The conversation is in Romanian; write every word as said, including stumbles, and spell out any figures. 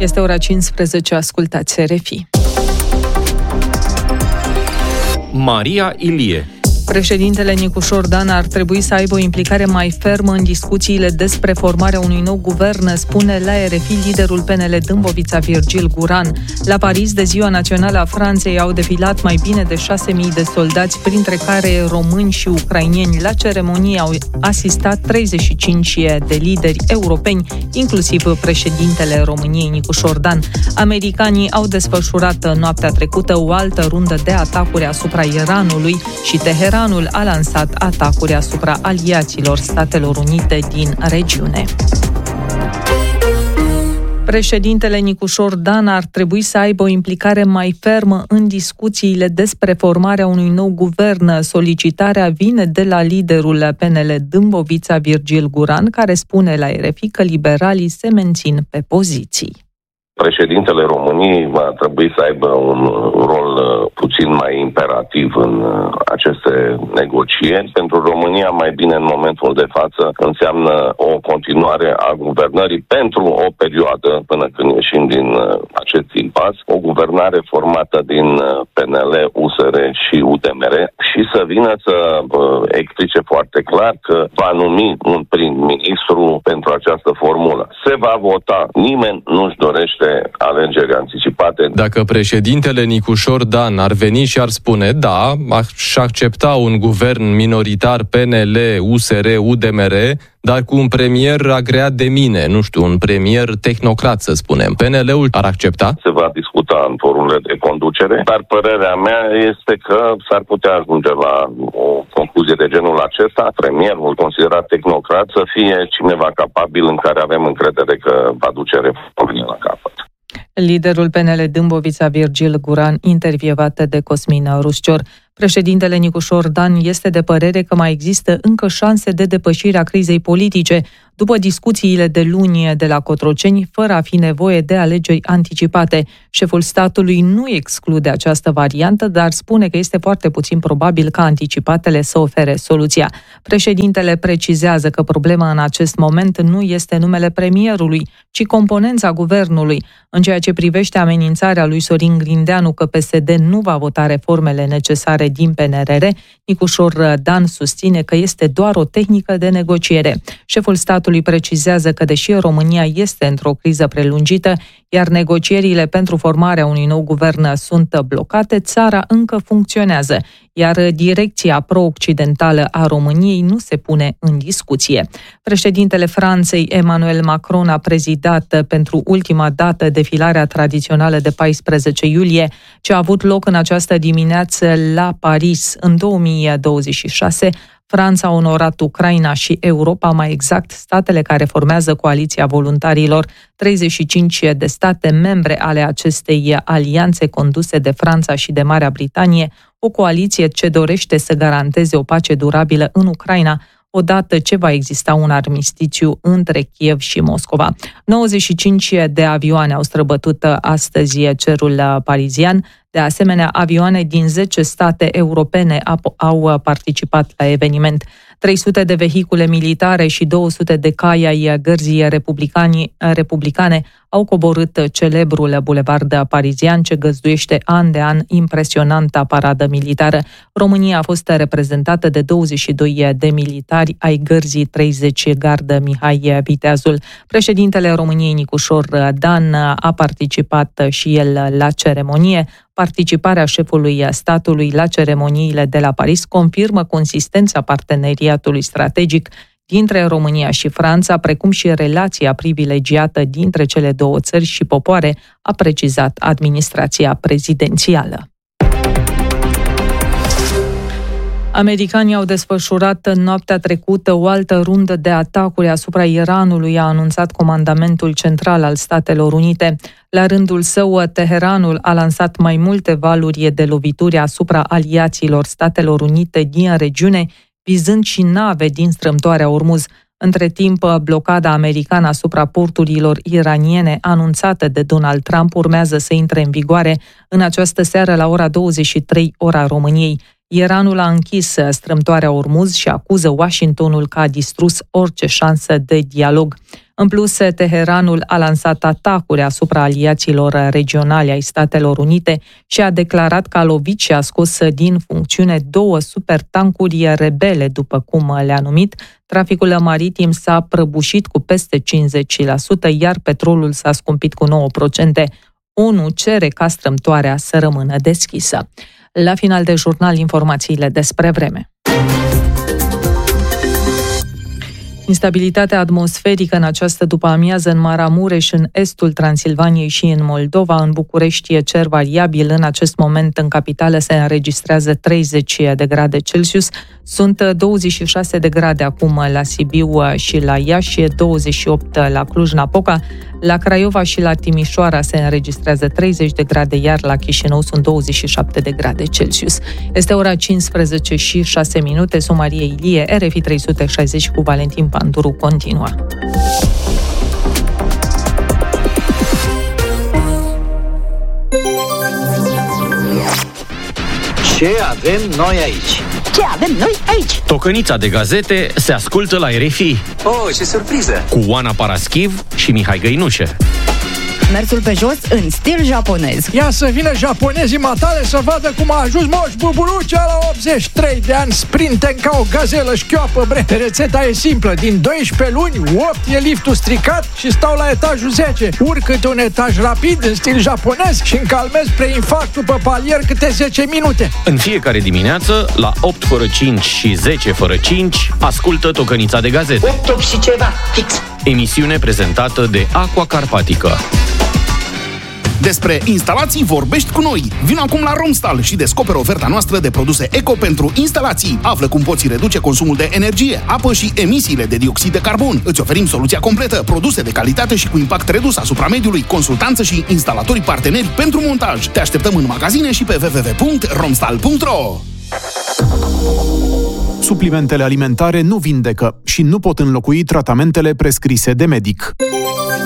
Este ora cincisprezece, ascultați R F I. Maria Ilie. Președintele Nicușor Dan ar trebui să aibă o implicare mai fermă în discuțiile despre formarea unui nou guvern, spune la R F I liderul P N L Dâmbovița Virgil Guran. La Paris, de Ziua Națională a Franței, au defilat mai bine de șase mii de soldați, printre care români și ucraineni. La ceremonie au asistat treizeci și cinci de lideri europeni, inclusiv președintele României Nicușor Dan. Americanii au desfășurat noaptea trecută o altă rundă de atacuri asupra Iranului și Teheran Iranul a lansat atacuri asupra aliaților Statelor Unite din regiune. Președintele Nicușor Dan ar trebui să aibă o implicare mai fermă în discuțiile despre formarea unui nou guvern. Solicitarea vine de la liderul P N L Dâmbovița Virgil Guran, care spune la R F I că liberalii se mențin pe poziții. Președintele României va trebui să aibă un rol puțin mai imperativ în aceste negocieri. Pentru România, mai bine în momentul de față, înseamnă o continuare a guvernării pentru o perioadă până când ieșim din acest impas, o guvernare formată din P N L, U S R și U D M R și să vină să explice foarte clar că va numi un prim-ministru pentru această formulă. Se va vota. Nimeni nu-și dorește alegeri anticipate. Dacă președintele Nicușor Dan ar veni și ar spune, da, aș accepta un guvern minoritar P N L, U S R, U D M R, dar cu un premier agreat de mine, nu știu, un premier tehnocrat, să spunem, P N L-ul ar accepta? Se va discuta în forurile de conducere, dar părerea mea este că s-ar putea ajunge la o concluzie de genul acesta, premierul considerat tehnocrat să fie cineva capabil în care avem încredere că va duce reformele la capăt. Liderul P N L Dâmbovița Virgil Guran, intervievat de Cosmin Ruscior. Președintele Nicușor Dan este de părere că mai există încă șanse de depășire a crizei politice după discuțiile de luni de la Cotroceni, fără a fi nevoie de alegeri anticipate. Șeful statului nu exclude această variantă, dar spune că este foarte puțin probabil ca anticipatele să ofere soluția. Președintele precizează că problema în acest moment nu este numele premierului, ci componența guvernului. În ceea ce privește amenințarea lui Sorin Grindeanu că P S D nu va vota reformele necesare din P N R R, Nicușor Dan susține că este doar o tehnică de negociere. Șeful statului precizează că deși România este într-o criză prelungită, iar negocierile pentru formarea unui nou guvern sunt blocate, țara încă funcționează, iar direcția pro-occidentală a României nu se pune în discuție. Președintele Franței, Emmanuel Macron, a prezidat pentru ultima dată defilarea tradițională de paisprezece iulie, ce a avut loc în această dimineață la Paris. În două mii douăzeci și șase, Franța a onorat Ucraina și Europa, mai exact statele care formează coaliția voluntarilor, treizeci și cinci de state membre ale acestei alianțe conduse de Franța și de Marea Britanie, o coaliție ce dorește să garanteze o pace durabilă în Ucraina, odată ce va exista un armistițiu între Kiev și Moscova. nouăzeci și cinci de avioane au străbătut astăzi cerul parizian. De asemenea, avioane din zece state europene au participat la eveniment. trei sute de vehicule militare și două sute de cai ai gărzii republicane au coborât celebrul bulevard parizian, ce găzduiește an de an impresionanta paradă militară. România a fost reprezentată de douăzeci și doi de militari ai gărzii treizeci gardă Mihai Viteazul. Președintele României Nicușor Dan a participat și el la ceremonie. Participarea șefului statului la ceremoniile de la Paris confirmă consistența parteneriatului strategic dintre România și Franța, precum și relația privilegiată dintre cele două țări și popoare, a precizat administrația prezidențială. Americanii au desfășurat în noaptea trecută o altă rundă de atacuri asupra Iranului, a anunțat Comandamentul Central al Statelor Unite. La rândul său, Teheranul a lansat mai multe valuri de lovituri asupra aliaților Statelor Unite din regiune, vizând și nave din strâmtoarea Ormuz. Între timp, blocada americană asupra porturilor iraniene anunțată de Donald Trump urmează să intre în vigoare în această seară la ora douăzeci și trei, ora României. Iranul a închis strâmtoarea Ormuz și acuză Washingtonul că a distrus orice șansă de dialog. În plus, Teheranul a lansat atacuri asupra aliaților regionali ai Statelor Unite și a declarat că a lovit și a scos din funcțiune două supertancuri rebele, după cum le-a numit. Traficul maritim s-a prăbușit cu peste cincizeci la sută, iar petrolul s-a scumpit cu nouă la sută. ONU cere ca strâmtoarea să rămână deschisă. La final de jurnal, informațiile despre vreme. Instabilitatea atmosferică în această după-amiază în Maramureș, în estul Transilvaniei și în Moldova. În București e cer variabil. În acest moment în capitală se înregistrează treizeci de grade Celsius. Sunt douăzeci și șase de grade acum la Sibiu și la Iași, douăzeci și opt la Cluj-Napoca. La Craiova și la Timișoara se înregistrează treizeci de grade, iar la Chișinău sunt douăzeci și șapte de grade Celsius. Este ora cincisprezece și șase minute. Sunt Maria Ilie, R F I trei sute șaizeci cu Valentin Panduru continuă. Ce avem noi aici? Ce avem noi aici? Tocănița de gazete se ascultă la R F I. Oh, ce surpriză! Cu Oana Paraschiv și Mihai Găinușe. Mersul pe jos în stil japonez. Ia să vină japonezii matale să vadă cum a ajuns Moș Buburucea la optzeci și trei de ani, sprinten ca o gazelă șchioapă, bre. Rețeta e simplă, din doisprezece luni, opt e liftul stricat și stau la etajul zece. Urc câte un etaj rapid în stil japonez și încalmez preinfarctul pe palier câte zece minute. În fiecare dimineață, la opt fără cinci și zece fără cinci, ascultă Tocănița de gazete. opt, opt și ceva, fix. Emisiune prezentată de Aqua Carpatica. Despre instalații vorbești cu noi. Vino acum la Romstal și descoperă oferta noastră de produse eco pentru instalații. Află cum poți reduce consumul de energie, apă și emisiile de dioxid de carbon. Îți oferim soluția completă, produse de calitate și cu impact redus asupra mediului, consultanță și instalatori parteneri pentru montaj. Te așteptăm în magazine și pe w w w punct romstal punct r o. Suplimentele alimentare nu vindecă și nu pot înlocui tratamentele prescrise de medic.